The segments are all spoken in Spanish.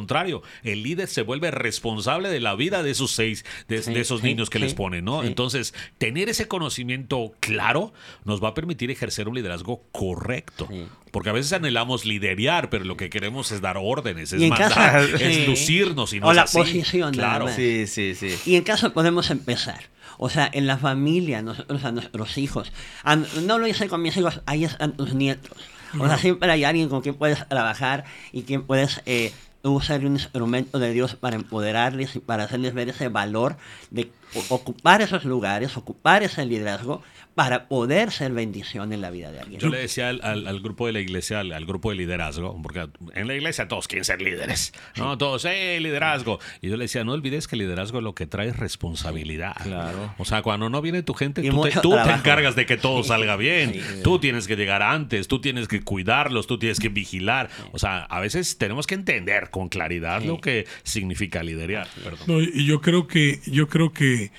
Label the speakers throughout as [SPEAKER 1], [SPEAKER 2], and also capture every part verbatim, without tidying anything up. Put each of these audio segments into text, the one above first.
[SPEAKER 1] contrario, el líder se vuelve responsable de la vida de esos seis, de, sí, de esos sí, niños que sí, les ponen, ¿no? Sí. Entonces, tener ese conocimiento claro nos va a permitir ejercer un liderazgo correcto. Sí. Porque a veces anhelamos liderear, pero lo que queremos es dar órdenes, es mandar, caso, es sí. lucirnos y no
[SPEAKER 2] o
[SPEAKER 1] es
[SPEAKER 2] la
[SPEAKER 1] así.
[SPEAKER 2] Posición,
[SPEAKER 1] claro.
[SPEAKER 3] Sí, sí, sí.
[SPEAKER 2] Y en caso podemos empezar. O sea, en la familia, nosotros a nuestros hijos. A, no lo hice con mis hijos, ahí están tus nietos. O sea, siempre hay alguien con quien puedes trabajar y quien puedes eh, usar un instrumento de Dios para empoderarles y para hacerles ver ese valor de ocupar esos lugares, ocupar ese liderazgo para poder ser bendición en la vida de alguien.
[SPEAKER 1] Yo le decía al, al, al grupo de la iglesia, al, al grupo de liderazgo, porque en la iglesia todos quieren ser líderes, ¿no? Todos, ¡eh, liderazgo! Y yo le decía, no olvides que el liderazgo lo que trae es responsabilidad.
[SPEAKER 3] Claro.
[SPEAKER 1] O sea, cuando no viene tu gente, y tú, te, tú te encargas de que todo sí. salga bien. Sí, sí. Tú tienes que llegar antes, tú tienes que cuidarlos, tú tienes que vigilar. Sí. O sea, a veces tenemos que entender con claridad sí. lo que significa liderar. Perdón.
[SPEAKER 4] No, y yo creo que, yo creo que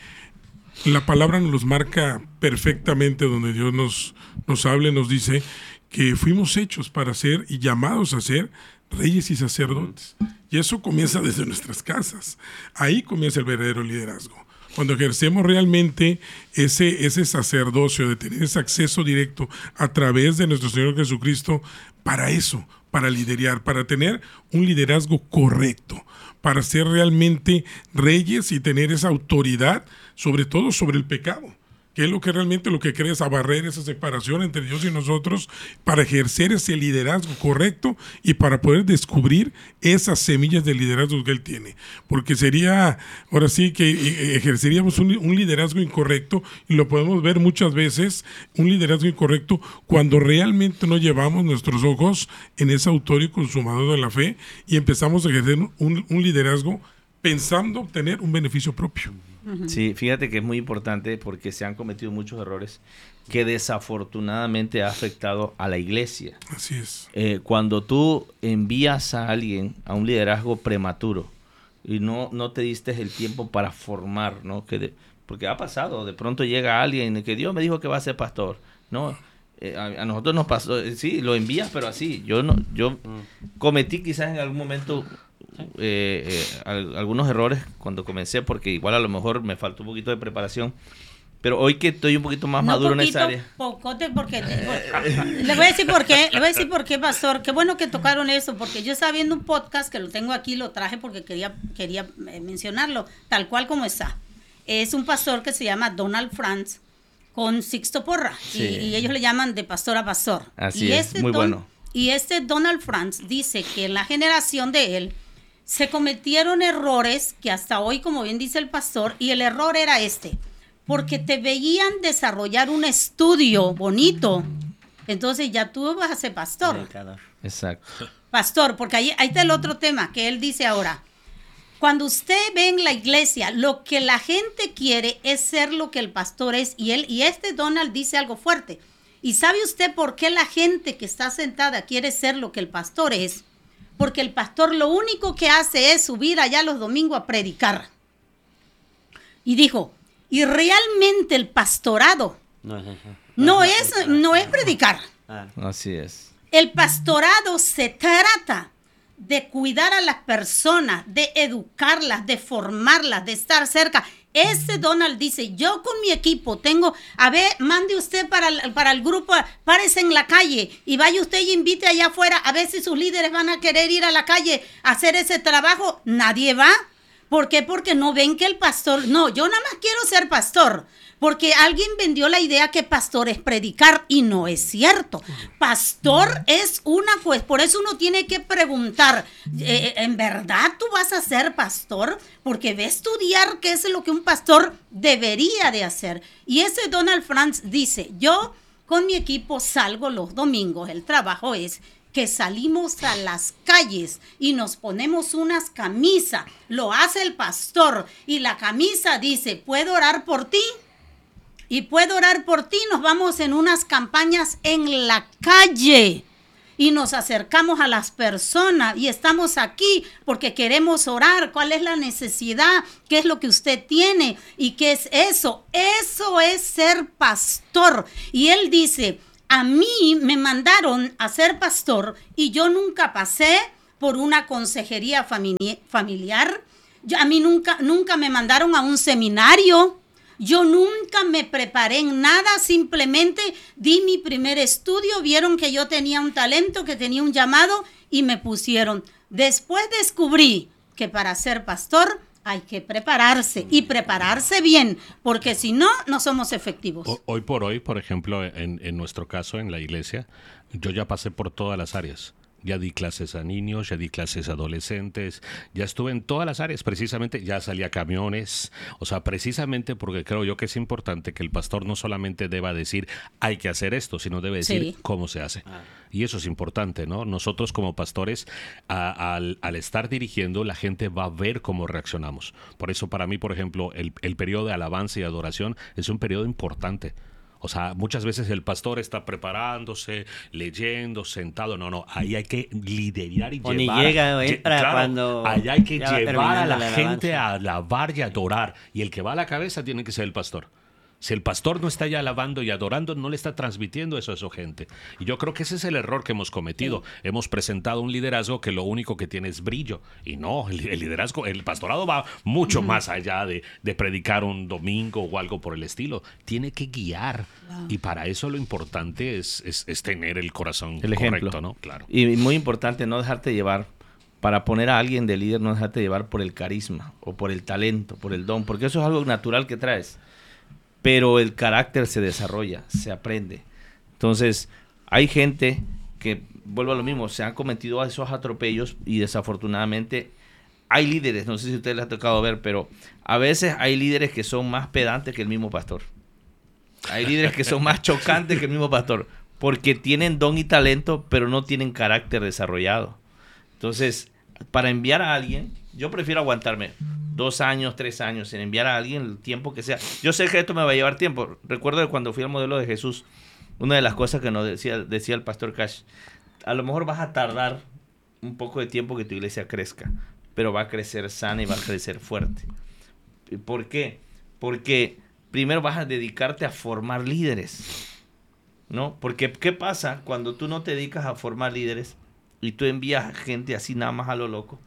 [SPEAKER 4] la palabra nos marca perfectamente donde Dios nos, nos habla y nos dice que fuimos hechos para ser y llamados a ser reyes y sacerdotes. Y eso comienza desde nuestras casas. Ahí comienza el verdadero liderazgo. Cuando ejercemos realmente ese, ese sacerdocio de tener ese acceso directo a través de nuestro Señor Jesucristo para eso, para liderar, para tener un liderazgo correcto, para ser realmente reyes y tener esa autoridad, sobre todo sobre el pecado, que es lo que realmente lo que crea esa barrera, esa separación entre Dios y nosotros, para ejercer ese liderazgo correcto y para poder descubrir esas semillas de liderazgo que Él tiene. Porque sería, ahora sí que ejerceríamos un, un liderazgo incorrecto, y lo podemos ver muchas veces, un liderazgo incorrecto cuando realmente no llevamos nuestros ojos en ese autor y consumador de la fe y empezamos a ejercer un, un liderazgo pensando obtener un beneficio propio.
[SPEAKER 3] Sí, fíjate que es muy importante porque se han cometido muchos errores que desafortunadamente ha afectado a la iglesia.
[SPEAKER 4] Así es.
[SPEAKER 3] Eh, cuando tú envías a alguien a un liderazgo prematuro y no, no te diste el tiempo para formar, ¿no? Que de, porque ha pasado, de pronto llega alguien que Dios me dijo que va a ser pastor, ¿no? Eh, a, a nosotros nos pasó, eh, sí, lo envías, pero así. Yo no, yo cometí quizás en algún momento Eh, eh, al, algunos errores cuando comencé, porque igual a lo mejor me faltó un poquito de preparación, pero hoy que estoy un poquito más no maduro poquito, en esa área.
[SPEAKER 5] Pocote, porque le voy a decir por qué, le voy a decir por qué, pastor. Qué bueno que tocaron eso, porque yo estaba viendo un podcast que lo tengo aquí, lo traje porque quería quería mencionarlo tal cual como está. Es un pastor que se llama Donald Franz con Sixto Porra, sí. y, y ellos le llaman de pastor a pastor.
[SPEAKER 3] Así
[SPEAKER 5] y
[SPEAKER 3] es,
[SPEAKER 5] este
[SPEAKER 3] muy
[SPEAKER 5] Don,
[SPEAKER 3] bueno.
[SPEAKER 5] Y este Donald Franz dice que en la generación de él se cometieron errores que hasta hoy, como bien dice el pastor, y el error era este, porque te veían desarrollar un estudio bonito, entonces ya tú vas a ser pastor.
[SPEAKER 3] Exacto.
[SPEAKER 5] Pastor, porque ahí, ahí está el otro tema que él dice ahora. Cuando usted ve en la iglesia, lo que la gente quiere es ser lo que el pastor es, y él y este Donald dice algo fuerte. ¿Y sabe usted por qué la gente que está sentada quiere ser lo que el pastor es? Porque el pastor lo único que hace es subir allá los domingos a predicar. Y dijo, y realmente el pastorado no, no, es, no es predicar.
[SPEAKER 3] Así es.
[SPEAKER 5] El pastorado se trata de cuidar a las personas, de educarlas, de formarlas, de estar cerca. Ese Donald dice, yo con mi equipo tengo, a ver, mande usted para el, para el grupo, párese en la calle y vaya usted y invite allá afuera a ver si sus líderes van a querer ir a la calle a hacer ese trabajo. Nadie va. ¿Por qué? Porque no ven que el pastor, no, yo nada más quiero ser pastor. Porque alguien vendió la idea que pastor es predicar y no es cierto. Pastor es una pues, por eso uno tiene que preguntar, eh, ¿en verdad tú vas a ser pastor? Porque ve a estudiar qué es lo que un pastor debería de hacer. Y ese Donald Franz dice, yo con mi equipo salgo los domingos, el trabajo es que salimos a las calles y nos ponemos unas camisas, lo hace el pastor y la camisa dice, ¿puedo orar por ti? Y puedo orar por ti, nos vamos en unas campañas en la calle y nos acercamos a las personas y estamos aquí porque queremos orar. ¿Cuál es la necesidad? ¿Qué es lo que usted tiene? ¿Y qué es eso? Eso es ser pastor. Y él dice, a mí me mandaron a ser pastor y yo nunca pasé por una consejería famili- familiar. Yo, a mí nunca, nunca me mandaron a un seminario. Yo nunca me preparé en nada, simplemente di mi primer estudio, vieron que yo tenía un talento, que tenía un llamado y me pusieron. Después descubrí que para ser pastor hay que prepararse y prepararse bien, porque si no, no somos efectivos.
[SPEAKER 1] Hoy por hoy, por ejemplo, en, en nuestro caso, en la iglesia, yo ya pasé por todas las áreas. Ya di clases a niños, ya di clases a adolescentes, ya estuve en todas las áreas, precisamente, ya salí a camiones, o sea, precisamente porque creo yo que es importante que el pastor no solamente deba decir hay que hacer esto, sino debe decir sí. cómo se hace. Ah. Y eso es importante, ¿no? Nosotros como pastores, a, al, al estar dirigiendo, la gente va a ver cómo reaccionamos. Por eso para mí, por ejemplo, el, el periodo de alabanza y adoración es un periodo importante. O sea, muchas veces el pastor está preparándose, leyendo, sentado. No, no, ahí hay que liderar y
[SPEAKER 2] o
[SPEAKER 1] llevar.
[SPEAKER 2] Ni llega, eh, para
[SPEAKER 1] claro,
[SPEAKER 2] cuando
[SPEAKER 1] ahí hay que llevar a la,
[SPEAKER 2] la
[SPEAKER 1] gente a alabar y adorar. Y el que va a la cabeza tiene que ser el pastor. Si el pastor no está ya alabando y adorando, no le está transmitiendo eso a su gente. Y yo creo que ese es el error que hemos cometido. Sí. Hemos presentado un liderazgo que lo único que tiene es brillo. Y no, el, el liderazgo, el pastorado va mucho uh-huh. más allá de, de predicar un domingo o algo por el estilo. Tiene que guiar. Wow. Y para eso lo importante es, es, es tener el corazón el correcto, ejemplo. ¿No? Claro.
[SPEAKER 3] Y muy importante no dejarte llevar. Para poner a alguien de líder, no dejarte llevar por el carisma o por el talento, por el don. Porque eso es algo natural que traes. Pero el carácter se desarrolla, se aprende. Entonces, hay gente que, vuelvo a lo mismo, se han cometido esos atropellos y desafortunadamente hay líderes, no sé si a ustedes les ha tocado ver, pero a veces hay líderes que son más pedantes que el mismo pastor. Hay líderes que son más chocantes que el mismo pastor, porque tienen don y talento, pero no tienen carácter desarrollado. Entonces, para enviar a alguien, yo prefiero aguantarme dos años, tres años, en enviar a alguien el tiempo que sea. Yo sé que esto me va a llevar tiempo. Recuerdo que cuando fui al modelo de Jesús, una de las cosas que nos decía, decía el pastor Cash, a lo mejor vas a tardar un poco de tiempo que tu iglesia crezca, pero va a crecer sana y va a crecer fuerte. ¿Por qué? Porque primero vas a dedicarte a formar líderes, ¿no? Porque ¿qué pasa cuando tú no te dedicas a formar líderes y tú envías gente así nada más a lo loco?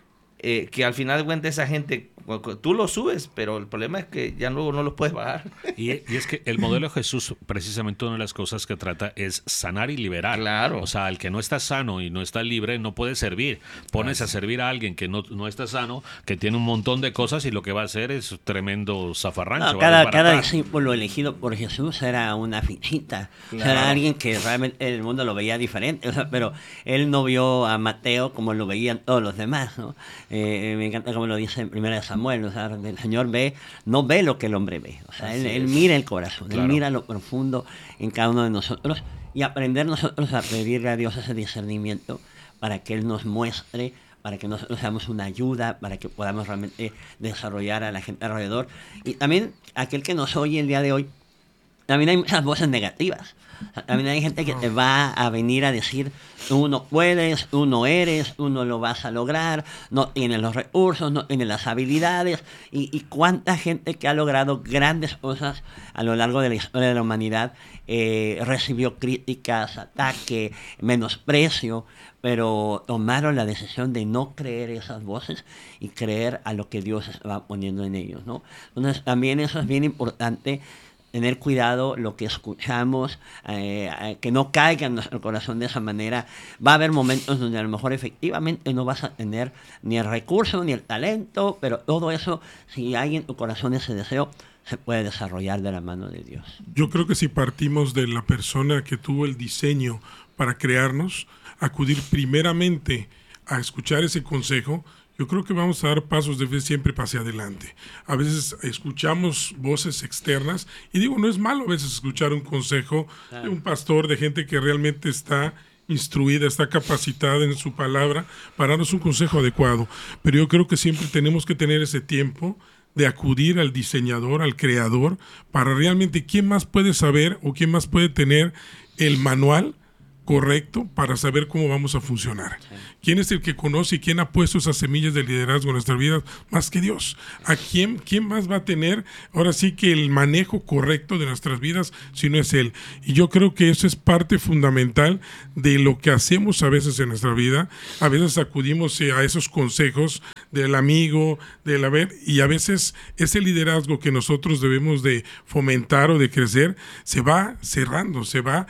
[SPEAKER 3] Eh, que al final de cuentas esa gente, tú lo subes, pero el problema es que ya luego no los puedes bajar.
[SPEAKER 1] Y, y es que el modelo de Jesús, precisamente una de las cosas que trata es sanar y liberar.
[SPEAKER 3] Claro.
[SPEAKER 1] O sea, el que no está sano y no está libre no puede servir. Pones Ay, a servir a alguien que no, no está sano, que tiene un montón de cosas y lo que va a hacer es tremendo zafarrancho.
[SPEAKER 2] No, cada, cada discípulo elegido por Jesús era una fichita. Claro. Era alguien que realmente el mundo lo veía diferente, o sea, pero él no vio a Mateo como lo veían todos los demás, ¿no? Eh, me encanta como lo dice en primera de Samuel, o sea, el Señor ve, no ve lo que el hombre ve, o sea, él, él mira el corazón, claro. Él mira lo profundo en cada uno de nosotros y aprender nosotros a pedirle a Dios ese discernimiento para que Él nos muestre, para que nosotros seamos una ayuda, para que podamos realmente desarrollar a la gente alrededor. Y también aquel que nos oye el día de hoy, también hay muchas voces negativas. También hay gente que te va a venir a decir, tú no puedes, tú no eres, tú no lo vas a lograr, no tienes los recursos, no tienes las habilidades. Y, y cuánta gente que ha logrado grandes cosas a lo largo de la historia de la humanidad eh, recibió críticas, ataque, menosprecio, pero tomaron la decisión de no creer esas voces y creer a lo que Dios va poniendo en ellos, ¿no? Entonces también eso es bien importante. Tener cuidado lo que escuchamos, eh, que no caiga en nuestro corazón de esa manera. Va a haber momentos donde a lo mejor efectivamente no vas a tener ni el recurso ni el talento, pero todo eso, si hay en tu corazón ese deseo, se puede desarrollar de la mano de Dios.
[SPEAKER 4] Yo creo que si partimos de la persona que tuvo el diseño para crearnos, acudir primeramente a escuchar ese consejo, yo creo que vamos a dar pasos de fe siempre hacia adelante. A veces escuchamos voces externas, y digo, no es malo a veces escuchar un consejo de un pastor, de gente que realmente está instruida, está capacitada en su palabra para darnos un consejo adecuado. Pero yo creo que siempre tenemos que tener ese tiempo de acudir al diseñador, al creador, para realmente quién más puede saber o quién más puede tener el manual correcto para saber cómo vamos a funcionar. Sí. ¿Quién es el que conoce y quién ha puesto esas semillas de liderazgo en nuestras vidas? Más que Dios. ¿A quién, quién más va a tener ahora sí que el manejo correcto de nuestras vidas si no es Él? Y yo creo que eso es parte fundamental de lo que hacemos a veces en nuestra vida. A veces acudimos a esos consejos del amigo, del haber, y a veces ese liderazgo que nosotros debemos de fomentar o de crecer se va cerrando, se va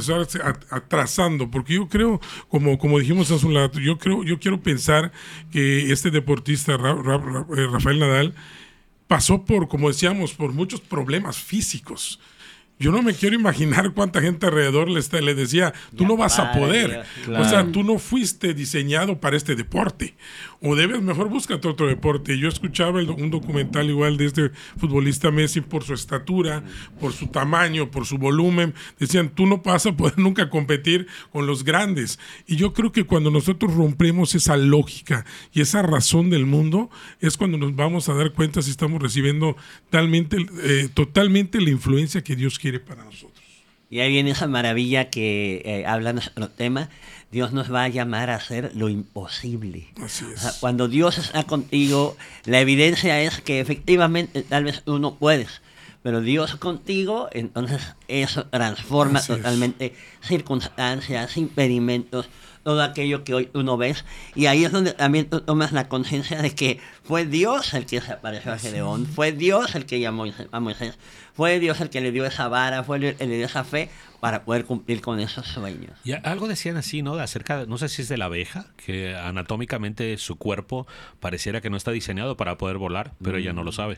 [SPEAKER 4] atrasando, porque yo creo, como, como dijimos hace un rato, yo creo, yo quiero pensar que este deportista Ra, Ra, Ra, Rafael Nadal pasó por, como decíamos, por muchos problemas físicos. Yo no me quiero imaginar cuánta gente alrededor le, está, le decía, tú ya no vas a poder. Claro. O sea, tú no fuiste diseñado para este deporte. O debes, mejor búscate otro deporte. Yo escuchaba el, un documental igual de este futbolista Messi por su estatura, por su tamaño, por su volumen. Decían, tú no vas a poder nunca competir con los grandes. Y yo creo que cuando nosotros rompemos esa lógica y esa razón del mundo, es cuando nos vamos a dar cuenta si estamos recibiendo talmente, eh, totalmente la influencia que Dios quiere para nosotros.
[SPEAKER 2] Y ahí viene esa maravilla que eh, habla nuestro tema. Dios nos va a llamar a hacer lo imposible.
[SPEAKER 4] Así es.
[SPEAKER 2] O sea, cuando Dios está contigo, la evidencia es que efectivamente tal vez tú no puedes, pero Dios contigo, entonces eso transforma Así totalmente es. circunstancias, impedimentos, todo aquello que hoy tú no ves. Y ahí es donde también tú tomas la conciencia de que fue Dios el que se apareció a Gedeón, fue Dios el que llamó a Moisés, fue Dios el que le dio esa vara, fue el que le dio esa fe para poder cumplir con esos sueños.
[SPEAKER 1] Y algo decían así, ¿no? Acerca, no sé si es de la abeja, que anatómicamente su cuerpo pareciera que no está diseñado para poder volar, pero ella no lo sabe.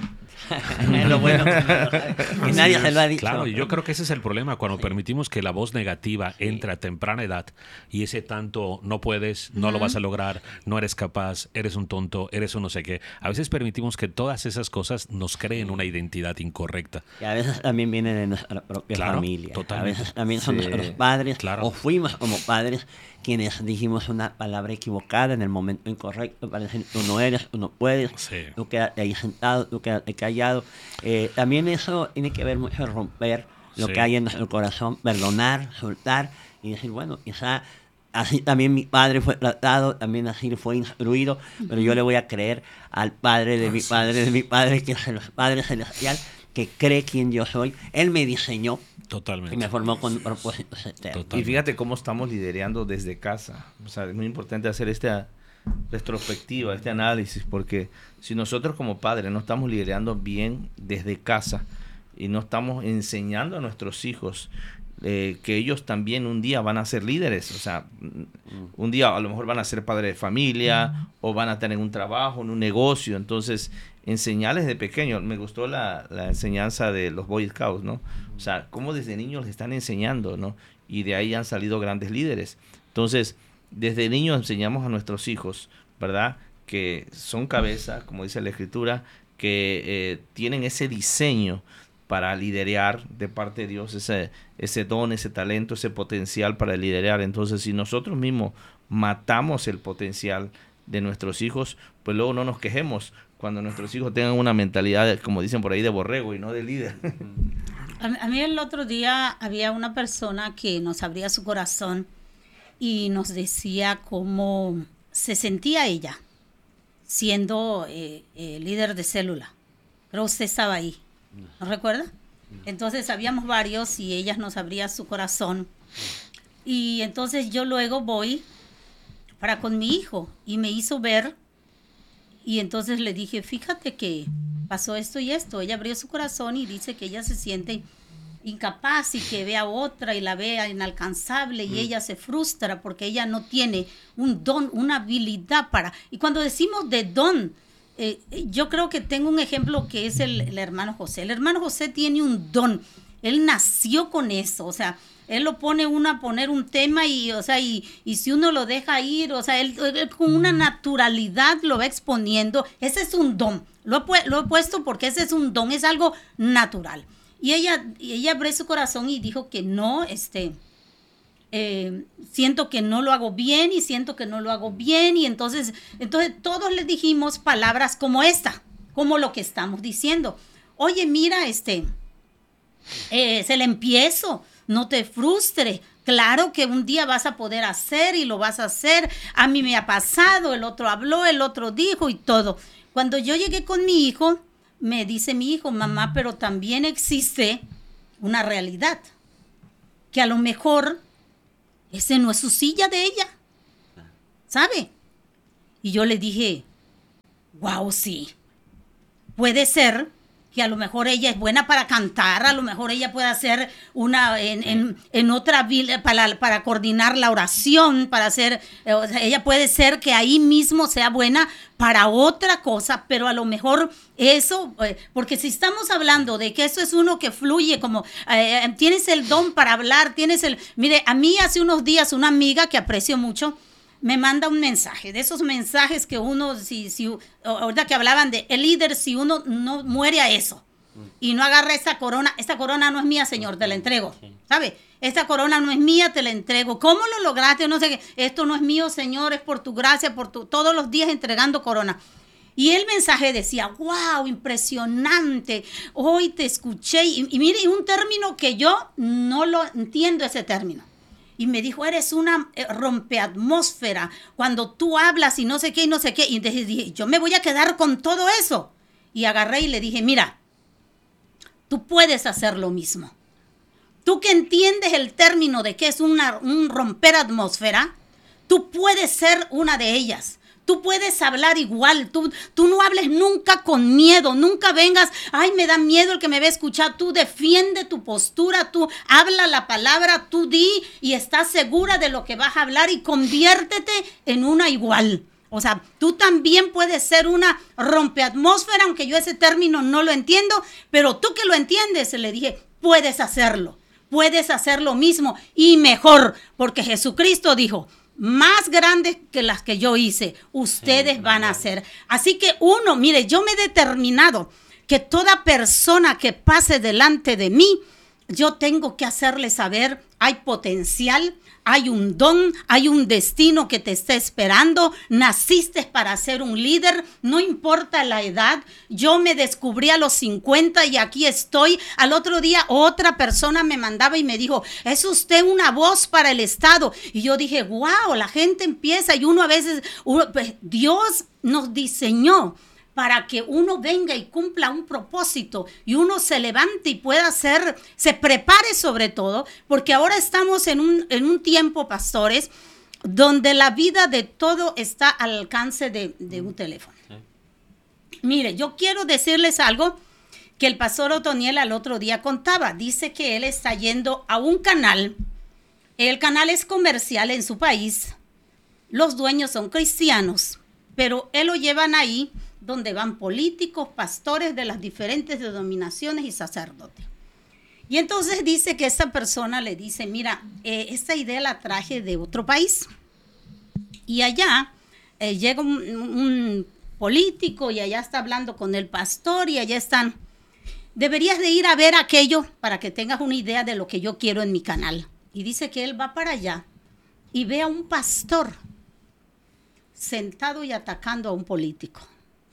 [SPEAKER 2] Lo bueno que no lo sabe, que nadie se lo ha dicho.
[SPEAKER 1] Claro, y yo creo que ese es el problema, cuando sí. permitimos que la voz negativa sí. entre a temprana edad y ese tanto no puedes, no uh-huh. lo vas a lograr, no eres capaz, eres un tonto, eres un no sé qué. A veces permitimos que todas esas cosas nos creen una identidad incorrecta.
[SPEAKER 2] Y a veces también viene de nuestra propia
[SPEAKER 1] claro,
[SPEAKER 2] familia.
[SPEAKER 1] Totalmente.
[SPEAKER 2] A veces también son sí, nuestros padres,
[SPEAKER 1] claro.
[SPEAKER 2] o fuimos como padres quienes dijimos una palabra equivocada en el momento incorrecto para decir tú no eres, tú no puedes,
[SPEAKER 1] sí.
[SPEAKER 2] tú quédate ahí sentado, tú quédate callado. Eh, también eso tiene que ver mucho en romper lo sí. que hay en nuestro corazón, perdonar, soltar y decir, bueno, quizá así también mi padre fue tratado, también así fue instruido, pero yo le voy a creer al padre de mi padre, de mi padre, que es el Padre Celestial, que cree quién yo soy. Él me diseñó.
[SPEAKER 1] Totalmente.
[SPEAKER 2] Y me formó con propósitos eternos.
[SPEAKER 3] Y fíjate cómo estamos liderando desde casa. O sea, es muy importante hacer esta retrospectiva, este análisis, porque si nosotros como padres no estamos liderando bien desde casa y no estamos enseñando a nuestros hijos eh, que ellos también un día van a ser líderes, o sea, un día a lo mejor van a ser padres de familia o van a tener un trabajo, en un negocio, entonces enseñarles de pequeño. Me gustó la, la enseñanza de los Boy Scouts, ¿no? O sea, cómo desde niños les están enseñando, ¿no? Y de ahí han salido grandes líderes. Entonces, desde niños enseñamos a nuestros hijos, ¿verdad? Que son cabeza, como dice la Escritura, que eh, tienen ese diseño para liderear de parte de Dios, ese, ese don, ese talento, ese potencial para liderear. Entonces, si nosotros mismos matamos el potencial de nuestros hijos, pues luego no nos quejemos cuando nuestros hijos tengan una mentalidad, como dicen por ahí, de borrego y no de líder.
[SPEAKER 5] A, a mí el otro día había una persona que nos abría su corazón y nos decía cómo se sentía ella siendo eh, eh, líder de célula. Pero usted estaba ahí, ¿no recuerda? Entonces habíamos varios y ella nos abría su corazón. Y entonces yo luego voy para con mi hijo y me hizo ver. Y entonces le dije, fíjate que pasó esto y esto. Ella abrió su corazón y dice que ella se siente incapaz y que ve a otra y la vea inalcanzable y mm. ella se frustra porque ella no tiene un don, una habilidad para... Y cuando decimos de don, eh, yo creo que tengo un ejemplo que es el, el hermano José. El hermano José tiene un don. Él nació con eso, o sea... Él lo pone uno a poner un tema y, o sea, y, y si uno lo deja ir, o sea, él, él con una naturalidad lo va exponiendo. Ese es un don. Lo he, lo he puesto porque ese es un don, es algo natural. Y ella, y ella abrió su corazón y dijo que no, este, eh, siento que no lo hago bien y siento que no lo hago bien. Y entonces, entonces todos le dijimos palabras como esta, como lo que estamos diciendo. Oye, mira, este, eh, se le empiezo. No te frustres, Claro que un día vas a poder hacer y lo vas a hacer. A mí me ha pasado, el otro habló, el otro dijo y todo. Cuando yo llegué con mi hijo, me dice mi hijo, mamá, pero también existe una realidad. Que a lo mejor ese no es su silla de ella. ¿Sabe? Y yo le dije, wow, sí. Puede ser que a lo mejor ella es buena para cantar, a lo mejor ella puede hacer una en, en, en otra para, para coordinar la oración, para hacer, o sea, ella puede ser que ahí mismo sea buena para otra cosa, pero a lo mejor eso, eh, porque si estamos hablando de que eso es uno que fluye, como eh, tienes el don para hablar, tienes el, mire, a mí hace unos días una amiga que aprecio mucho, me manda un mensaje, de esos mensajes que uno, si, si ahorita que hablaban de el líder, si uno no muere a eso y no agarra esa corona, esta corona no es mía, Señor, te la entrego, ¿sabe? Esta corona no es mía, te la entrego. ¿Cómo lo lograste? No sé qué, esto no es mío, Señor, es por tu gracia, por tu, todos los días entregando corona. Y el mensaje decía, wow, impresionante, hoy te escuché, y, y mire, un término que yo no lo entiendo ese término. Y me dijo, eres una eh, rompeatmósfera cuando tú hablas y no sé qué y no sé qué. Y entonces dije, yo me voy a quedar con todo eso. Y agarré y le dije, mira, tú puedes hacer lo mismo. Tú que entiendes el término de que es una, un romper atmósfera, tú puedes ser una de ellas. Tú puedes hablar igual, tú, tú no hables nunca con miedo, nunca vengas, ay, me da miedo el que me ve escuchar, tú defiende tu postura, tú habla la palabra, tú di y estás segura de lo que vas a hablar y conviértete en una igual. O sea, tú también puedes ser una rompeatmósfera, aunque yo ese término no lo entiendo, pero tú que lo entiendes, le dije, puedes hacerlo, puedes hacer lo mismo y mejor, porque Jesucristo dijo, más grandes que las que yo hice, ustedes sí, van a hacer. Así que uno, mire, yo me he determinado que toda persona que pase delante de mí, yo tengo que hacerle saber, hay potencial, hay un don, hay un destino que te está esperando, naciste para ser un líder, no importa la edad, yo me descubrí a los cincuenta y aquí estoy. Al otro día otra persona me mandaba y me dijo, es usted una voz para el Estado. Y yo dije, wow, la gente empieza y uno a veces, uno, pues, Dios nos diseñó para que uno venga y cumpla un propósito y uno se levante y pueda hacer, se prepare sobre todo, porque ahora estamos en un, en un tiempo, pastores, donde la vida de todo está al alcance de, de un teléfono. Sí. Mire, yo quiero decirles algo que el pastor Otoniel al otro día contaba. Dice que él está yendo a un canal, el canal es comercial en su país, los dueños son cristianos, pero él lo llevan ahí donde van políticos, pastores de las diferentes denominaciones y sacerdotes. Y entonces dice que esa persona le dice, mira, eh, esta idea la traje de otro país. Y allá eh, llega un, un político y allá está hablando con el pastor y allá están. Deberías de ir a ver aquello para que tengas una idea de lo que yo quiero en mi canal. Y dice que él va para allá y ve a un pastor sentado y atacando a un político.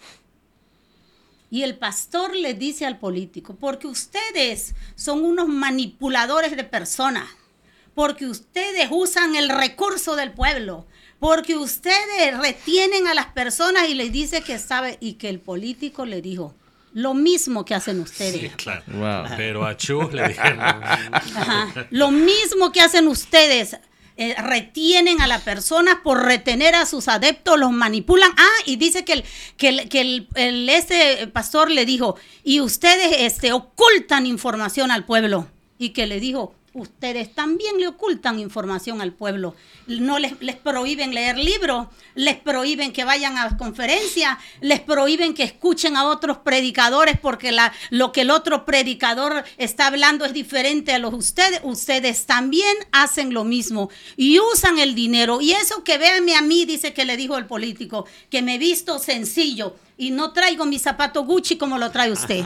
[SPEAKER 5] Y el pastor le dice al político, porque ustedes son unos manipuladores de personas, porque ustedes usan el recurso del pueblo, porque ustedes retienen a las personas y les dice que sabe, y que el político le dijo, lo mismo que hacen ustedes.
[SPEAKER 1] Sí, claro. Wow. Pero a Chu le dijeron.
[SPEAKER 5] Ajá. Lo mismo que hacen ustedes. Eh, retienen a la persona por retener a sus adeptos, los manipulan. Ah, y dice que el, que el, que el, el ese pastor le dijo, y ustedes este, ocultan información al pueblo. Y que le dijo, ustedes también le ocultan información al pueblo. No les, les prohíben leer libros, les prohíben que vayan a conferencias, les prohíben que escuchen a otros predicadores porque la, lo que el otro predicador está hablando es diferente a los ustedes. Ustedes también hacen lo mismo y usan el dinero. Y eso que véanme a mí, dice que le dijo el político, que me he visto sencillo y no traigo mi zapato Gucci como lo trae usted.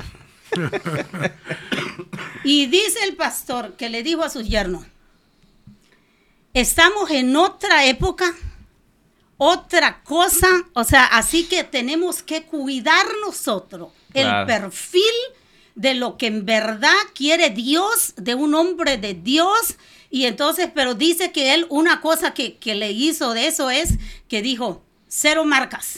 [SPEAKER 5] Y dice el pastor que le dijo a su yerno, estamos en otra época, otra cosa, o sea, así que tenemos que cuidar nosotros claro. el perfil de lo que en verdad quiere Dios, de un hombre de Dios, Y entonces, pero dice que él, una cosa que, que le hizo de eso es que dijo, cero marcas.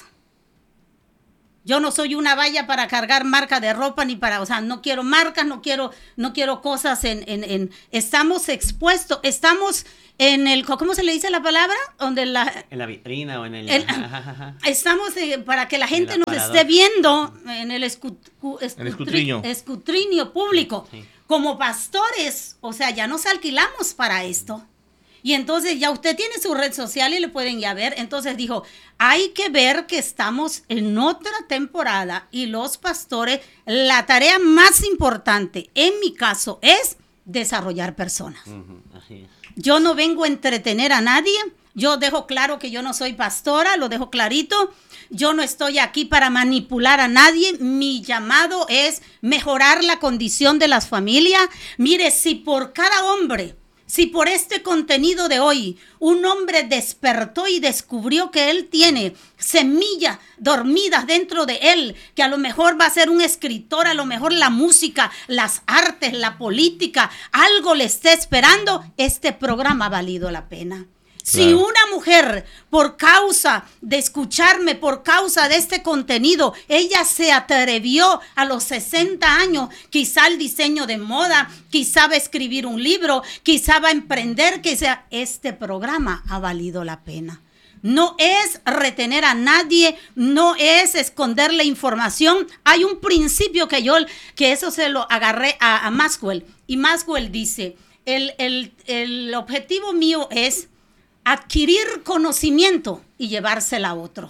[SPEAKER 5] Yo no soy una valla para cargar marca de ropa ni para, o sea, no quiero marcas, no quiero, no quiero cosas en, en, en, estamos expuestos, estamos en el, ¿cómo se le dice la palabra? Donde la,
[SPEAKER 2] en la vitrina o en el...
[SPEAKER 5] el estamos eh, para que la gente nos
[SPEAKER 2] aparador.
[SPEAKER 5] esté viendo en el, escu, escutri,
[SPEAKER 3] el escrutinio.
[SPEAKER 5] escrutinio público.
[SPEAKER 2] Sí.
[SPEAKER 5] Como pastores, o sea, ya nos alquilamos para esto. Y entonces ya usted tiene su red social y le pueden ya ver. Entonces dijo, hay que ver que estamos en otra temporada y los pastores, la tarea más importante en mi caso es desarrollar personas.
[SPEAKER 2] Uh-huh, así es.
[SPEAKER 5] Yo no vengo a entretener a nadie. Yo dejo claro que yo no soy pastora, lo dejo clarito. Yo no estoy aquí para manipular a nadie. Mi llamado es mejorar la condición de las familias. Mire, si por cada hombre... Si por este contenido de hoy un hombre despertó y descubrió que él tiene semillas dormidas dentro de él, que a lo mejor va a ser un escritor, a lo mejor la música, las artes, la política, algo le esté esperando, este programa ha valido la pena. Si
[SPEAKER 3] Claro.
[SPEAKER 5] una mujer, por causa de escucharme, por causa de este contenido, ella se atrevió a los sesenta años, quizá el diseño de moda, quizá va a escribir un libro, quizá va a emprender, quizá este programa ha valido la pena. No es retener a nadie, no es esconderle información. Hay un principio que yo, que eso se lo agarré a, a Maxwell, y Maxwell dice, el, el, el objetivo mío es adquirir conocimiento y llevársela a otro.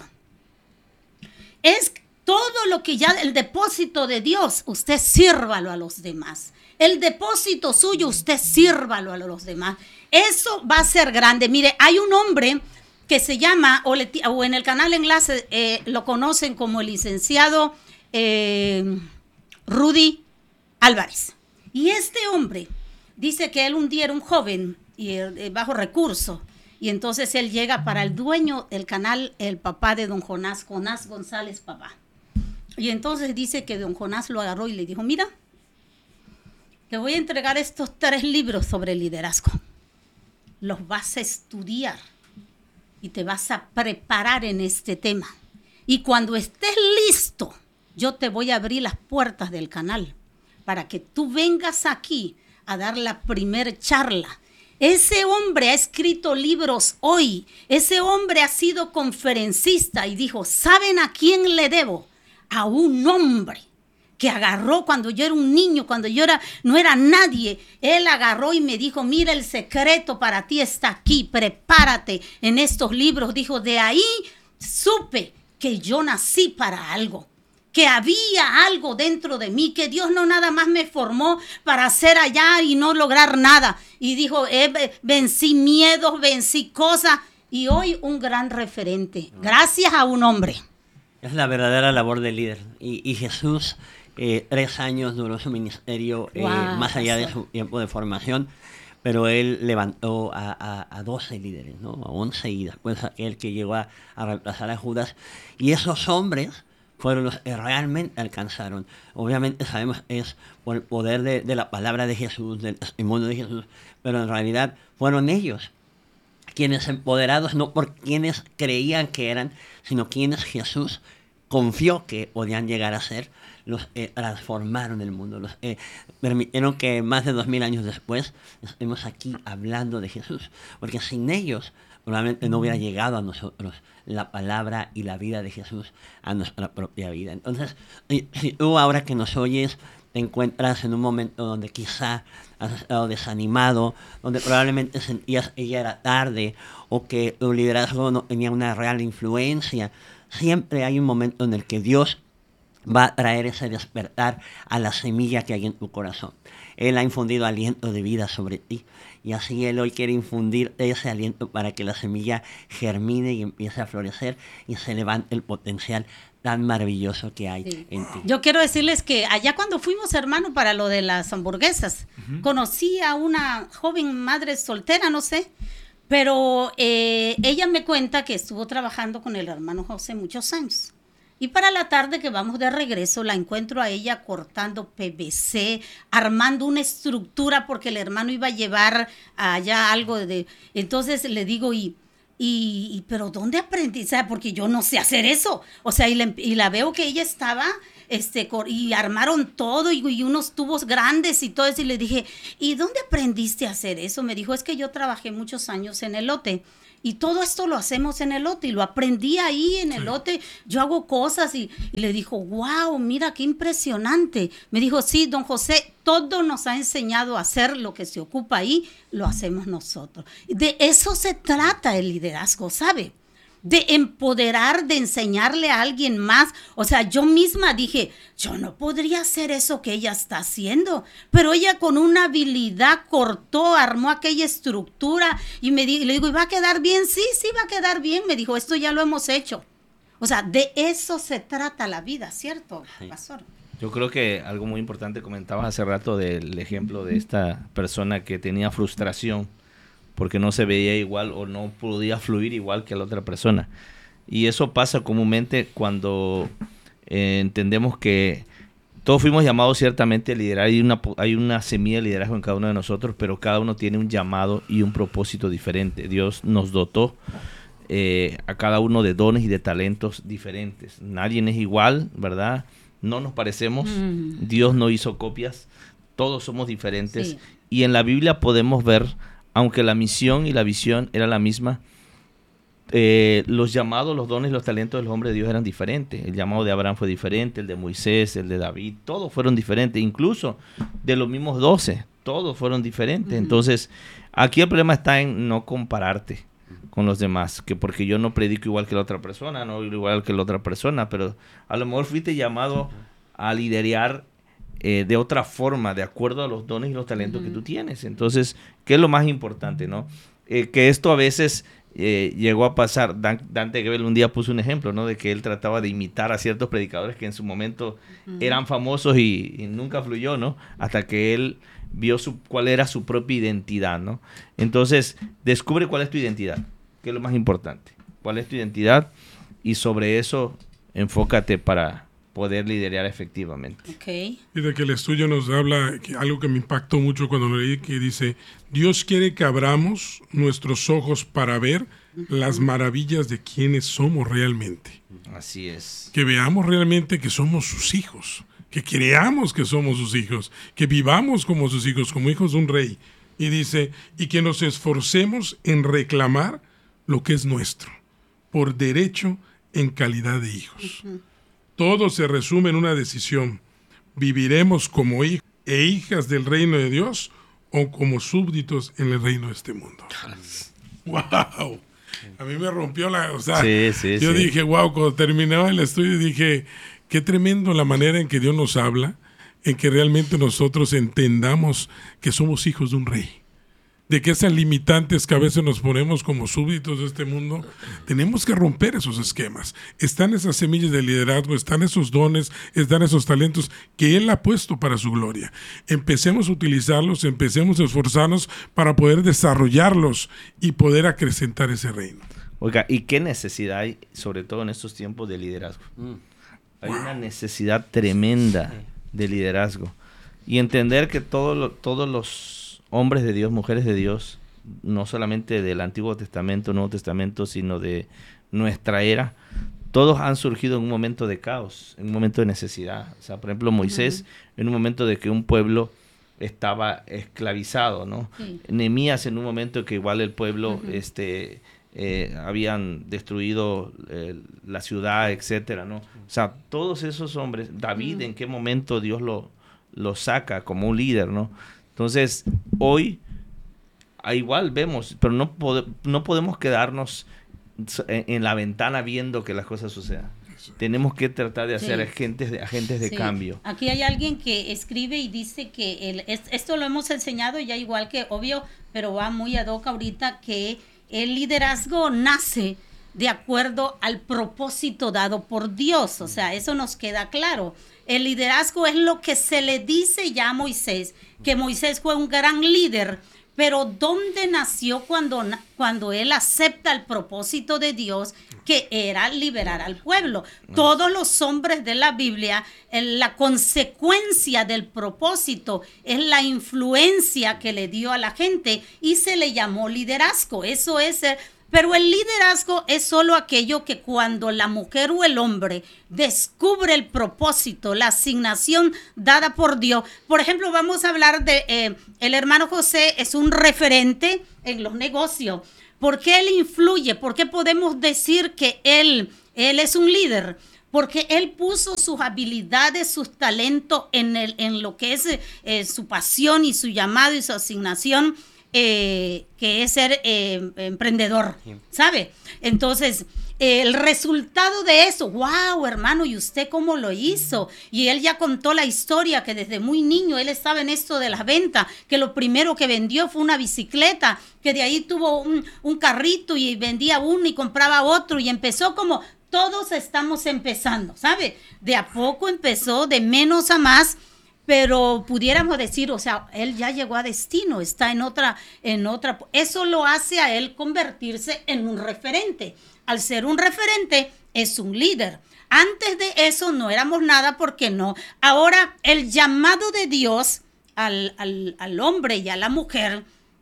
[SPEAKER 5] Es todo lo que ya, el depósito de Dios, usted sírvalo a los demás. El depósito suyo, usted sírvalo a los demás. Eso va a ser grande. Mire, hay un hombre que se llama, o, le, o en el canal Enlace eh, lo conocen como el licenciado eh, Rudy Álvarez. Y este hombre dice que él un día era un joven y eh, bajo recursos. Y entonces él llega para el dueño del canal, el papá de don Jonás, Jonás González, papá. Y entonces dice que don Jonás lo agarró y le dijo, mira, te voy a entregar estos tres libros sobre liderazgo. Los vas a estudiar y te vas a preparar en este tema. Y cuando estés listo, yo te voy a abrir las puertas del canal para que tú vengas aquí a dar la primer charla. Ese hombre ha escrito libros hoy. Ese hombre ha sido conferencista y dijo, ¿saben a quién le debo? A un hombre que agarró cuando yo era un niño, cuando yo era, no era nadie. Él agarró y me dijo, mira, el secreto para ti está aquí, prepárate en estos libros. Dijo, de ahí supe que yo nací para algo, que había algo dentro de mí, que Dios no nada más me formó para hacer allá y no lograr nada. Y dijo, eh, vencí miedos, vencí cosas, y hoy un gran referente, gracias a un hombre.
[SPEAKER 2] Es la verdadera labor del líder. Y, y Jesús, eh, tres años duró su ministerio, eh,
[SPEAKER 5] Wow,
[SPEAKER 2] más allá de
[SPEAKER 5] pastor.
[SPEAKER 2] su tiempo de formación, pero él levantó a, a, a doce líderes, ¿no? A once, y después aquel que llegó a, a reemplazar a Judas. Y esos hombres fueron los que realmente alcanzaron. Obviamente sabemos es por el poder de, de la palabra de Jesús, del testimonio de Jesús, pero en realidad fueron ellos quienes empoderados, no por quienes creían que eran, sino quienes Jesús confió que podían llegar a ser, los eh, transformaron el mundo, los eh, permitieron que más de dos mil años después estemos aquí hablando de Jesús, porque sin ellos probablemente no hubiera llegado a nosotros la palabra y la vida de Jesús a nuestra propia vida. Entonces, si, si tú ahora que nos oyes te encuentras en un momento donde quizá has estado desanimado, donde probablemente sentías que ya era tarde o que tu liderazgo no tenía una real influencia, siempre hay un momento en el que Dios va a traer ese despertar a la semilla que hay en tu corazón. Él ha infundido aliento de vida sobre ti, y así Él hoy quiere infundir ese aliento para que la semilla germine y empiece a florecer y se levante el potencial tan maravilloso que hay
[SPEAKER 5] Sí.
[SPEAKER 2] en ti.
[SPEAKER 5] Yo quiero decirles que allá cuando fuimos, hermano, para lo de las hamburguesas, uh-huh. conocí a una joven madre soltera, no sé, pero eh, ella me cuenta que estuvo trabajando con el hermano José muchos años. Y para la tarde que vamos de regreso, la encuentro a ella cortando P V C, armando una estructura porque el hermano iba a llevar allá algo de... Entonces le digo, y, y, y pero ¿dónde aprendí? O sea, porque yo no sé hacer eso. O sea, y, le, y la veo que ella estaba... Este, y armaron todo y, y unos tubos grandes y todo eso. Y le dije, ¿y dónde aprendiste a hacer eso? Me dijo, es que yo trabajé muchos años en elote. Y todo esto lo hacemos en elote y lo aprendí ahí en elote. Yo hago cosas y, y le dijo, wow, mira qué impresionante. Me dijo, sí, don José, todo nos ha enseñado a hacer lo que se ocupa ahí, lo hacemos nosotros. De eso se trata el liderazgo, ¿sabe? De empoderar, de enseñarle a alguien más. O sea, yo misma dije, yo no podría hacer eso que ella está haciendo, pero ella con una habilidad cortó, armó aquella estructura y me di, le digo, ¿y va a quedar bien? Sí, sí va a quedar bien. Me dijo, esto ya lo hemos hecho. O sea, de eso se trata la vida, ¿cierto, pastor?
[SPEAKER 3] Yo creo que algo muy importante, comentabas hace rato del ejemplo de esta persona que tenía frustración porque no se veía igual o no podía fluir igual que la otra persona. Y eso pasa comúnmente cuando eh, entendemos que todos fuimos llamados ciertamente a liderar. Hay una, hay una semilla de liderazgo en cada uno de nosotros, pero cada uno tiene un llamado y un propósito diferente. Dios nos dotó eh, a cada uno de dones y de talentos diferentes. Nadie es igual, ¿verdad? No nos parecemos. Mm. Dios no hizo copias. Todos somos diferentes. Sí. Y en la Biblia podemos ver, aunque la misión y la visión era la misma, eh, los llamados, los dones y los talentos de los hombres de Dios eran diferentes. El llamado de Abraham fue diferente, el de Moisés, el de David, todos fueron diferentes, incluso de los mismos doce, todos fueron diferentes. Uh-huh. Entonces, aquí el problema está en no compararte con los demás, que porque yo no predico igual que la otra persona, no igual que la otra persona, pero a lo mejor fuiste llamado a liderar Eh, de otra forma, de acuerdo a los dones y los talentos uh-huh. que tú tienes. Entonces, ¿qué es lo más importante, no? Eh, que esto a veces eh, llegó a pasar. Dan, Dante Gebel un día puso un ejemplo, ¿no? De que él trataba de imitar a ciertos predicadores que en su momento uh-huh. eran famosos y, y nunca fluyó, ¿no? Hasta que él vio su, cuál era su propia identidad, ¿no? Entonces, descubre cuál es tu identidad, que es lo más importante. ¿Cuál es tu identidad? Y sobre eso, enfócate para poder liderar efectivamente.
[SPEAKER 5] Okay.
[SPEAKER 4] Y de que el estudio nos habla, que algo que me impactó mucho cuando lo leí, que dice, Dios quiere que abramos nuestros ojos para ver uh-huh. las maravillas de quienes somos realmente.
[SPEAKER 3] Así es.
[SPEAKER 4] Que veamos realmente que somos sus hijos, que creamos que somos sus hijos, que vivamos como sus hijos, como hijos de un rey. Y dice, y que nos esforcemos en reclamar lo que es nuestro, por derecho en calidad de hijos. Uh-huh. Todo se resume en una decisión. ¿Viviremos como hijos e hijas del reino de Dios o como súbditos en el reino de este mundo? ¡Wow! A mí me rompió la... O sea,
[SPEAKER 3] sí, sí,
[SPEAKER 4] yo
[SPEAKER 3] sí.
[SPEAKER 4] dije, wow, cuando terminaba el estudio dije, qué tremendo la manera en que Dios nos habla, en que realmente nosotros entendamos que somos hijos de un rey. De que esas limitantes que a veces nos ponemos como súbditos de este mundo, tenemos que romper esos esquemas. Están esas semillas de liderazgo, están esos dones, están esos talentos que Él ha puesto para su gloria. Empecemos a utilizarlos, empecemos a esforzarnos para poder desarrollarlos y poder acrecentar ese reino.
[SPEAKER 3] Oiga, ¿y qué necesidad hay, sobre todo en estos tiempos de liderazgo? Mm. Hay wow. una necesidad tremenda de liderazgo. Y entender que todo lo, todos los hombres de Dios, mujeres de Dios, no solamente del Antiguo Testamento, Nuevo Testamento, sino de nuestra era, todos han surgido en un momento de caos, en un momento de necesidad. O sea, por ejemplo, Moisés, uh-huh. en un momento de que un pueblo estaba esclavizado, ¿no? Sí. Nehemías, en un momento que igual el pueblo, uh-huh. este, eh, habían destruido eh, la ciudad, etcétera, ¿no? O sea, todos esos hombres, David, uh-huh. ¿en qué momento Dios lo, lo saca como un líder, ¿no? Entonces, hoy, igual vemos, pero no, pod- no podemos quedarnos en, en la ventana viendo que las cosas sucedan. Sí. Tenemos que tratar de hacer sí. agentes de, agentes de sí. cambio.
[SPEAKER 5] Aquí hay alguien que escribe y dice que el, es, esto lo hemos enseñado ya igual que obvio, pero va muy ad hoc ahorita, que el liderazgo nace de acuerdo al propósito dado por Dios. O sea, eso nos queda claro. El liderazgo es lo que se le dice ya a Moisés, que Moisés fue un gran líder, Pero ¿dónde nació cuando, cuando él acepta el propósito de Dios, que era liberar al pueblo? Todos los hombres de la Biblia, la consecuencia del propósito es la influencia que le dio a la gente y se le llamó liderazgo. Eso es el... Pero el liderazgo es solo aquello que cuando la mujer o el hombre descubre el propósito, la asignación dada por Dios. Por ejemplo, vamos a hablar de eh, el hermano José es un referente en los negocios. ¿Por qué él influye? ¿Por qué podemos decir que él, él es un líder? Porque él puso sus habilidades, sus talentos en, el, en lo que es eh, su pasión y su llamado y su asignación. Eh, que es ser eh, emprendedor, ¿sabe? Entonces, eh, el resultado de eso, wow, hermano, ¿y usted cómo lo hizo? Y él ya contó la historia que desde muy niño él estaba en esto de las ventas, que lo primero que vendió fue una bicicleta, que de ahí tuvo un, un carrito y vendía uno y compraba otro y empezó como todos estamos empezando, ¿sabe? De a poco empezó, de menos a más. Pero pudiéramos decir, o sea, él ya llegó a destino, está en otra, en otra. Eso lo hace a él convertirse en un referente. Al ser un referente, es un líder. Antes de eso no éramos nada, porque no. Ahora, el llamado de Dios al, al, al hombre y a la mujer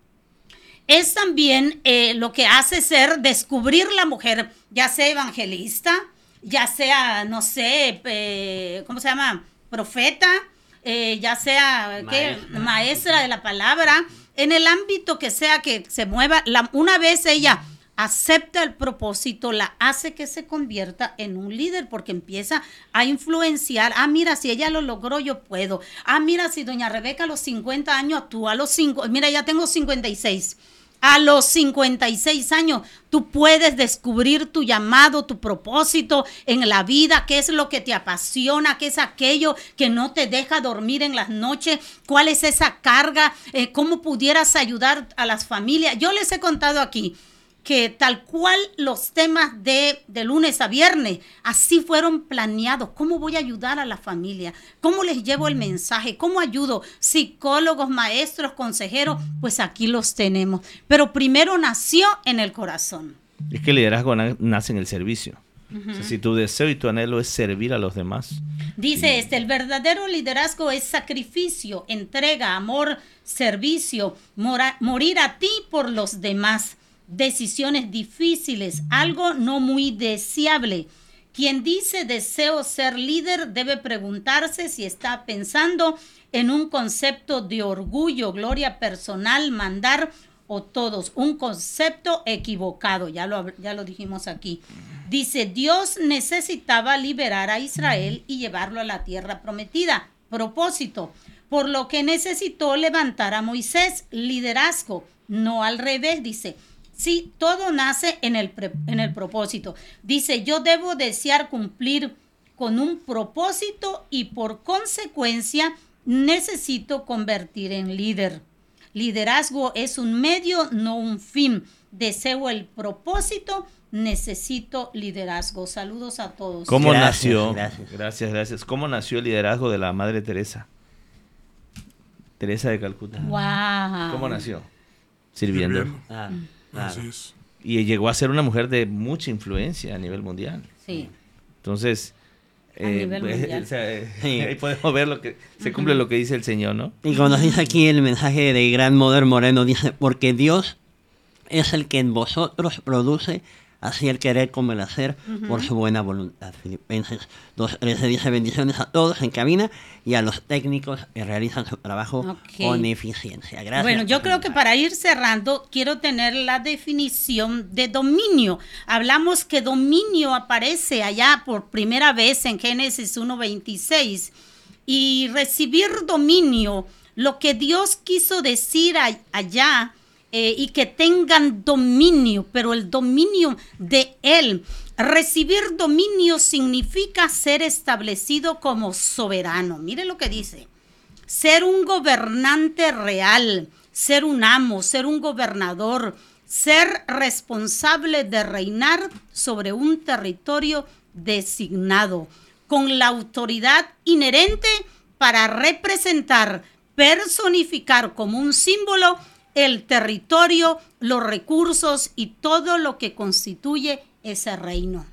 [SPEAKER 5] es también eh, lo que hace ser descubrir la mujer, ya sea evangelista, ya sea, no sé, eh, ¿cómo se llama? Profeta. Eh, ya sea ¿qué? Maestra. maestra de la palabra, en el ámbito que sea que se mueva, la, una vez ella acepta el propósito, la hace que se convierta en un líder, porque empieza a influenciar. Ah, mira, si ella lo logró, yo puedo. Ah, mira, si doña Rebeca a los cincuenta años, tú a los cinco, mira, ya tengo cincuenta y seis. A los cincuenta y seis años, tú puedes descubrir tu llamado, tu propósito en la vida, qué es lo que te apasiona, qué es aquello que no te deja dormir en las noches, cuál es esa carga, eh, cómo pudieras ayudar a las familias. Yo les he contado aquí que tal cual los temas de, de lunes a viernes, así fueron planeados. ¿Cómo voy a ayudar a la familia? ¿Cómo les llevo el mensaje? ¿Cómo ayudo? Psicólogos, maestros, consejeros, pues aquí los tenemos. Pero primero nació en el corazón.
[SPEAKER 3] Es que el liderazgo na- nace en el servicio. Uh-huh. O sea, si tu deseo y tu anhelo es servir a los demás.
[SPEAKER 5] Dice y... este, el verdadero liderazgo es sacrificio, entrega, amor, servicio, mora- morir a ti por los demás. Decisiones difíciles, algo no muy deseable. Quien dice deseo ser líder debe preguntarse si está pensando en un concepto de orgullo, gloria personal, mandar o todos. Un concepto equivocado, ya lo, ya lo dijimos aquí. Dice, Dios necesitaba liberar a Israel y llevarlo a la tierra prometida. Propósito, por lo que necesitó levantar a Moisés. Liderazgo, no al revés, dice. Sí, todo nace en el, pre, en el propósito. Dice, yo debo desear cumplir con un propósito y por consecuencia necesito convertir en líder. Liderazgo es un medio, no un fin. Deseo el propósito, necesito liderazgo. Saludos a todos.
[SPEAKER 3] ¿Cómo
[SPEAKER 2] Gracias,
[SPEAKER 3] nació?
[SPEAKER 2] Gracias.
[SPEAKER 3] gracias, gracias. ¿Cómo nació el liderazgo de la Madre Teresa? Teresa de Calcuta.
[SPEAKER 5] Wow.
[SPEAKER 3] ¿Cómo nació? Sirviendo.
[SPEAKER 4] Sirviendo.
[SPEAKER 2] Ah,
[SPEAKER 4] Así
[SPEAKER 2] claro.
[SPEAKER 4] es.
[SPEAKER 3] Y llegó a ser una mujer de mucha influencia a nivel mundial.
[SPEAKER 5] Sí.
[SPEAKER 3] Entonces,
[SPEAKER 5] A nivel mundial.
[SPEAKER 3] o sea, eh,
[SPEAKER 2] Sí.
[SPEAKER 3] ahí podemos ver lo que se cumple lo que dice el Señor, ¿no?
[SPEAKER 2] Y como nos dice aquí el mensaje de Gran Mother Moreno, dice, porque Dios es el que en vosotros produce así el querer como el hacer uh-huh. por su buena voluntad. Filipenses dos trece dice, bendiciones a todos en cabina y a los técnicos que realizan su trabajo okay. con eficiencia. Gracias.
[SPEAKER 5] Bueno, yo creo que para ir cerrando, quiero tener la definición de dominio. Hablamos que dominio aparece allá por primera vez en Génesis uno veintiséis. Y recibir dominio, lo que Dios quiso decir a, allá, Eh, y que tengan dominio, pero el dominio de Él. Recibir dominio significa ser establecido como soberano. Mire lo que dice. Ser un gobernante real, ser un amo, ser un gobernador, ser responsable de reinar sobre un territorio designado, con la autoridad inherente para representar, personificar como un símbolo el territorio, los recursos y todo lo que constituye ese reino.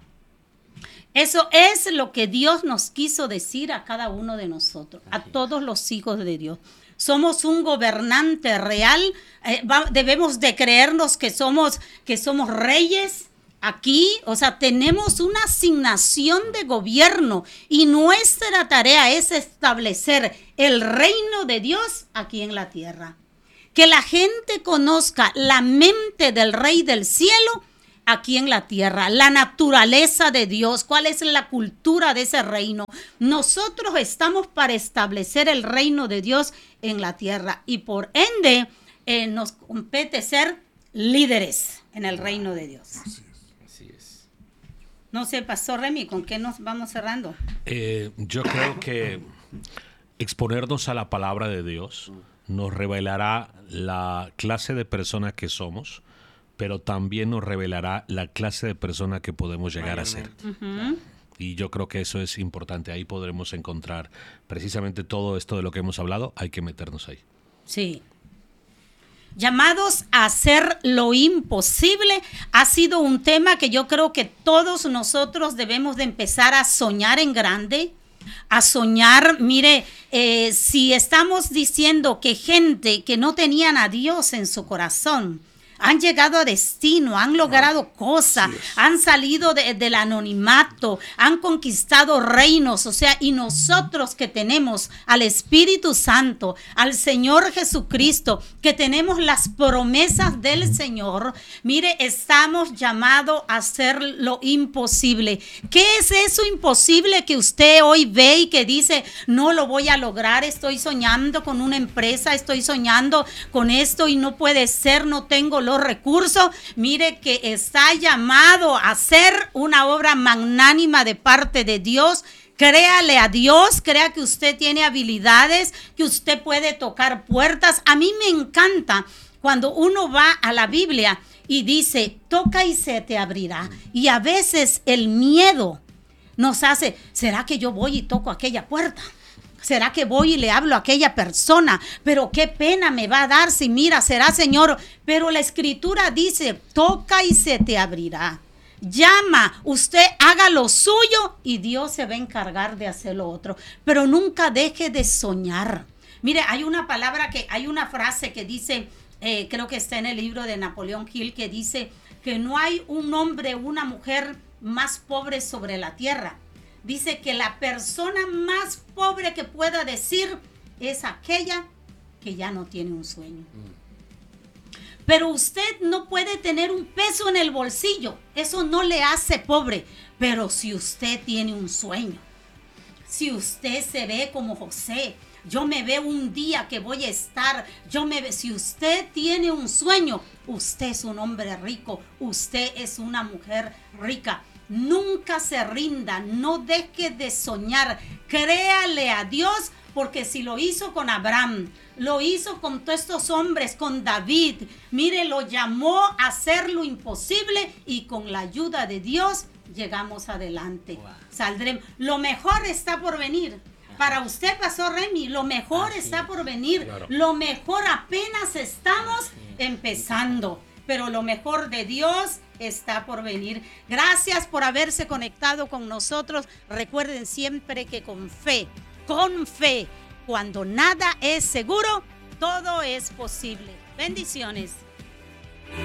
[SPEAKER 5] Eso es lo que Dios nos quiso decir a cada uno de nosotros, a todos los hijos de Dios. Somos un gobernante real, eh, va, debemos de creernos que somos, que somos reyes aquí, o sea, tenemos una asignación de gobierno y nuestra tarea es establecer el reino de Dios aquí en la tierra. Que la gente conozca la mente del Rey del cielo aquí en la tierra, la naturaleza de Dios, cuál es la cultura de ese reino. Nosotros estamos para establecer el reino de Dios en la tierra y por ende eh, nos compete ser líderes en el reino de Dios.
[SPEAKER 4] Así es.
[SPEAKER 3] Así es.
[SPEAKER 5] No sé, Pastor Remy, ¿con qué nos vamos cerrando?
[SPEAKER 1] Eh, yo creo que exponernos a la palabra de Dios nos revelará la clase de persona que somos, pero también nos revelará la clase de persona que podemos llegar a ser.
[SPEAKER 5] Uh-huh.
[SPEAKER 1] Y yo creo que eso es importante. Ahí podremos encontrar precisamente todo esto de lo que hemos hablado. Hay que meternos ahí.
[SPEAKER 5] Sí. Llamados a hacer lo imposible ha sido un tema que yo creo que todos nosotros debemos de empezar a soñar en grande, a soñar. Mire, eh, si estamos diciendo que gente que no tenían a Dios en su corazón han llegado a destino, han logrado cosas, han salido de, del anonimato, han conquistado reinos, o sea, y nosotros que tenemos al Espíritu Santo, al Señor Jesucristo, que tenemos las promesas del Señor, mire, estamos llamados a hacer lo imposible. ¿Qué es eso imposible que usted hoy ve y que dice, no lo voy a lograr, estoy soñando con una empresa, estoy soñando con esto y no puede ser, no tengo los recursos? Mire que está llamado a hacer una obra magnánima de parte de Dios. Créale a Dios, crea que usted tiene habilidades, que usted puede tocar puertas. A mí me encanta cuando uno va a la Biblia y dice, toca y se te abrirá. Y a veces el miedo nos hace, ¿será que yo voy y toco aquella puerta? ¿Será que voy y le hablo a aquella persona? Pero qué pena me va a dar si mira, será Señor. Pero la Escritura dice, toca y se te abrirá. Llama, usted haga lo suyo y Dios se va a encargar de hacer lo otro. Pero nunca deje de soñar. Mire, hay una palabra que, hay una frase que dice, eh, creo que está en el libro de Napoleón Hill, que dice que no hay un hombre o una mujer más pobre sobre la tierra. Dice que la persona más pobre que pueda decir es aquella que ya no tiene un sueño. Pero usted no puede tener un peso en el bolsillo. Eso no le hace pobre. Pero si usted tiene un sueño, si usted se ve como José, yo me veo un día que voy a estar, yo me ve, si usted tiene un sueño, usted es un hombre rico, usted es una mujer rica. Nunca se rinda, no deje de soñar, créale a Dios, porque si lo hizo con Abraham, lo hizo con todos estos hombres, con David, mire, lo llamó a hacer lo imposible y con la ayuda de Dios llegamos adelante. Wow. Saldremos. Lo mejor está por venir. Para usted, Pastor Remy, lo mejor Así está es. por venir. Claro. Lo mejor apenas estamos empezando, pero lo mejor de Dios está por venir. Gracias por haberse conectado con nosotros. Recuerden siempre que con fe, con fe, cuando nada es seguro, todo es posible. Bendiciones.